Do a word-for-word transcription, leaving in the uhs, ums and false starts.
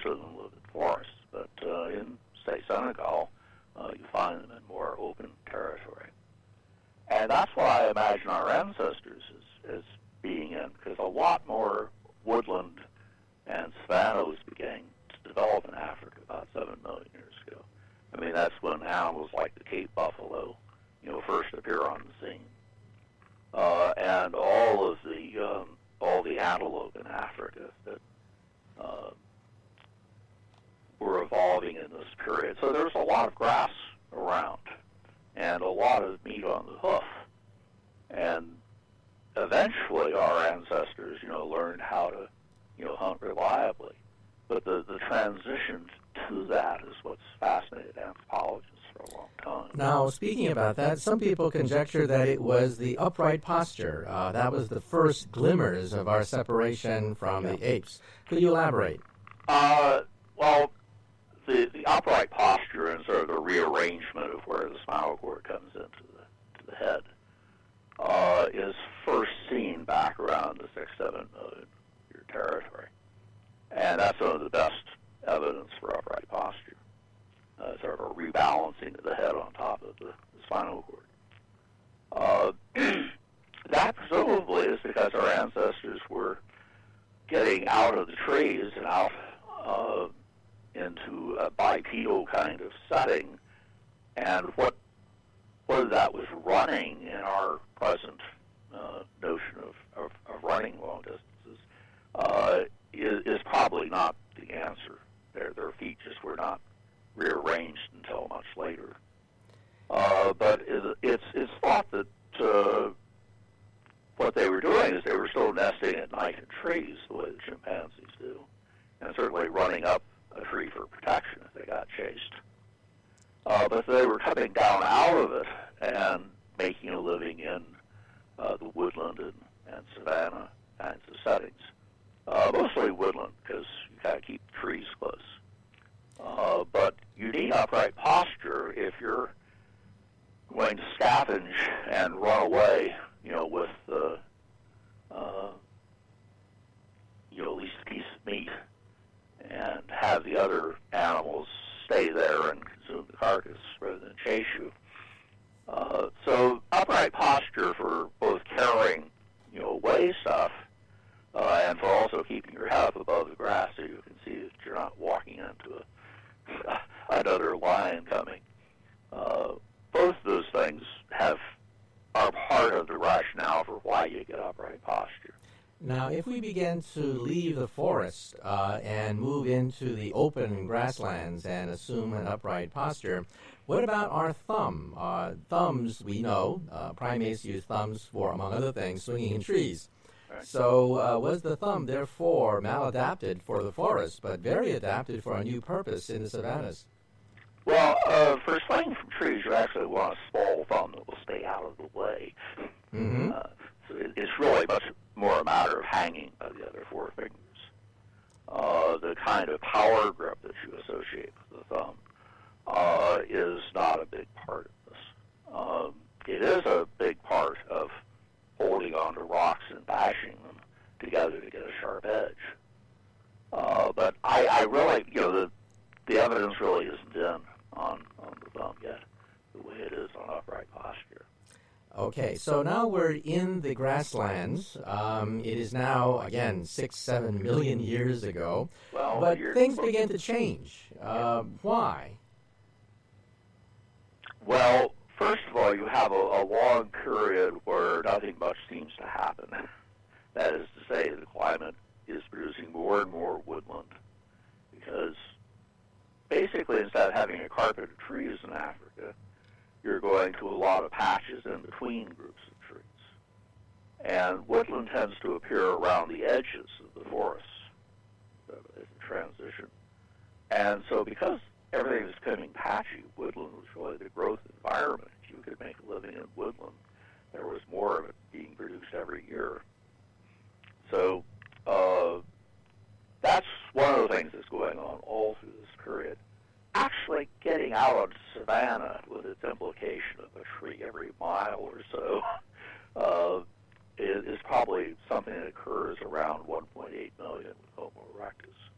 of them live in forests, but uh, in, say, Senegal, uh, you find them in more open territory. And that's what I imagine our ancestors as, as being in, because a lot more woodland and savanna was beginning to develop in Africa about seven million years ago. I mean, that's when animals like the Cape buffalo, you know, first appear on the scene. Uh, and all of the um, all the antelope in Africa that uh, were evolving in this period. So there's a lot of grass around and a lot of meat on the hoof. And eventually our ancestors, you know, learned how to, you know, hunt reliably. But the, the transition to that is what's fascinated anthropologists for a long time. Now, speaking about that, some people conjecture that it was the upright posture. Uh, that was the first glimmers of our separation from yeah. the apes. Could you elaborate? Uh, well, the, the upright posture and sort of the rearrangement of where the spinal cord comes into the, to the head uh, is first seen back around the six, seven million year territory. And that's one of the best evidence for upright posture, uh, sort of a rebalancing of the head on top of the, the spinal cord. Uh, that presumably is because our ancestors were getting out of the trees and out uh, into a bipedal kind of setting, and what whether that was running in our present uh, notion of, of, of running long distances uh, is, is probably not the answer. Their, their feet just were not rearranged until much later. Uh, but it, it's, it's thought that uh, what they were doing is they were still nesting at night in trees the way the chimpanzees do, and certainly running up a tree for protection if they got chased. Uh, but they were coming down out of it and making a living in uh, the woodland and, and savanna kinds of settings. Uh, mostly woodland, because you kind of keep the trees close. Uh, but you need upright posture if you're going to scavenge and run away, you know, with the, uh, you know, at least a piece of meat, and have the other animals stay there and consume the carcass rather than chase you. Uh, so upright posture for both carrying, you know, away stuff, uh, and for also keeping your head up above the grass so you can see that you're not walking into a, another lion coming. Uh, both those things have are part of the rationale for why you get upright posture. Now, if we begin to leave the forest uh, and move into the open grasslands and assume an upright posture, what about our thumb? Uh, thumbs, we know, uh, primates use thumbs for, among other things, swinging in trees. Right. So uh, was the thumb, therefore, maladapted for the forest, but very adapted for a new purpose in the savannas? Well, uh, for swinging from trees, you actually want a small thumb that will stay out of the way. Mm-hmm. Uh, so it, it's really much more a matter of hanging by the other four fingers. Uh, the kind of power grip that you associate with the thumb uh, is not a big part of this. Um, it is a big part of holding onto rocks and bashing them together to get a sharp edge. Uh, but I, I really, you know, the, the evidence really isn't in on, on the thumb yet, the way it is on upright posture. Okay, so now we're in the grasslands. Um, it is now, again, six, seven million years ago. Well, but things began to change. Uh, why? Well, first of all, you have a, a long period where nothing much seems to happen. That is to say, the climate is producing more and more woodland, because basically instead of having a carpet of trees in Africa, you're going to a lot of patches in between groups of trees. And woodland tends to appear around the edges of the forests as a transition. And so because everything is becoming patchy, woodland was really the growth environment. If you could make a living in woodland, there was more of it being produced every year. So uh, that's one of the things that's going on all through this period. Actually getting out of savanna with its implication of a tree every mile or so uh, is, is probably something that occurs around one point eight million with Homo erectus.